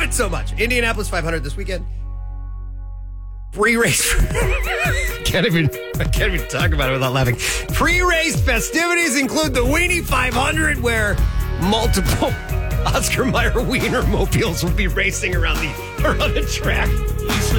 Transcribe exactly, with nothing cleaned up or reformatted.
it so much. Indianapolis five hundred this weekend. Pre-race. can't even, I can't even talk about it without laughing. Pre-race festivities include the Weenie five hundred, where multiple Oscar Mayer Wiener mobiles will be racing around the, around the track.